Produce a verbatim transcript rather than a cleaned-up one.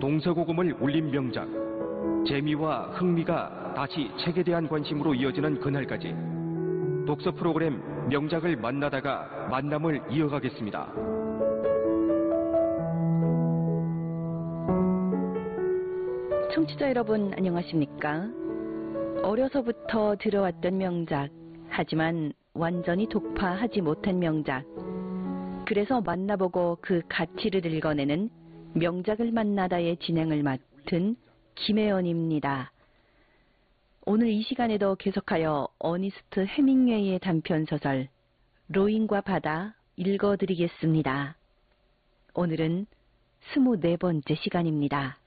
동서고금을 울린 명작, 재미와 흥미가 다시 책에 대한 관심으로 이어지는 그날까지 독서 프로그램 명작을 만나다가 만남을 이어가겠습니다. 청취자 여러분 안녕하십니까? 어려서부터 들어왔던 명작, 하지만 완전히 독파하지 못한 명작, 그래서 만나보고 그 가치를 읽어내는 명작을 만나다의 진행을 맡은 김혜연입니다. 오늘 이 시간에도 계속하여 어니스트 해밍웨이의 단편소설 로인과 바다 읽어드리겠습니다. 오늘은 스물네 번째 시간입니다.